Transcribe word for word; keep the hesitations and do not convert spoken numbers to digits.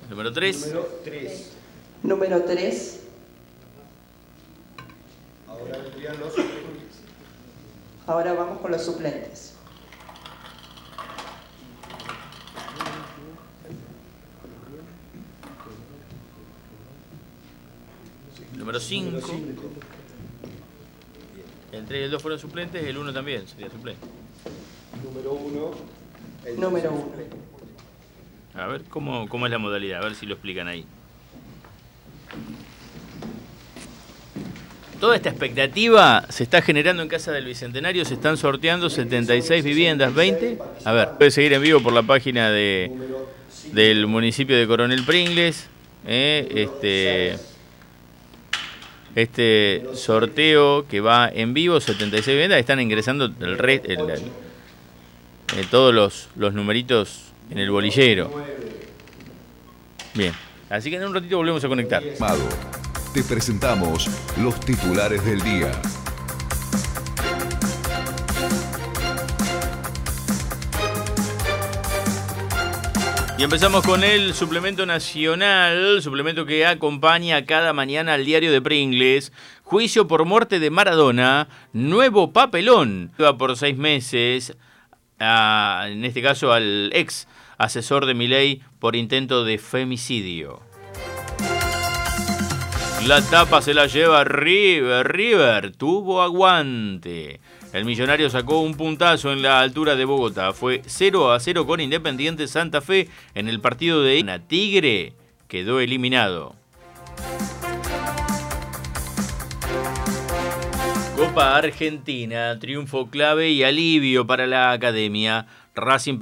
Número tres. Número tres. Número tres. Ahora vendrían los suplentes. Ahora vamos con los suplentes. Número cinco. El tres y el dos fueron suplentes, el uno también sería suplente. Número uno. El Número uno. suplente. A ver, ¿cómo, cómo es la modalidad? A ver si lo explican ahí. Toda esta expectativa se está generando en Casa del Bicentenario. Se están sorteando setenta y seis viviendas, veinte. A ver, puede seguir en vivo por la página de, del municipio de Coronel Pringles. Eh, este, este sorteo que va en vivo, setenta y seis viviendas. Están ingresando el re, el, el, el, todos los, los numeritos en el bolillero. Bien, así que en un ratito volvemos a conectar. Te presentamos los titulares del día. Y empezamos con el suplemento nacional, suplemento que acompaña cada mañana al diario de Pringles. Juicio por muerte de Maradona, nuevo papelón. Va por seis meses, a, en este caso al ex asesor de Milei por intento de femicidio. La tapa se la lleva River, River tuvo aguante. El Millonario sacó un puntazo en la altura de Bogotá. Fue cero a cero con Independiente Santa Fe en el partido de Tigre. Quedó eliminado. Copa Argentina, triunfo clave y alivio para la academia. Racing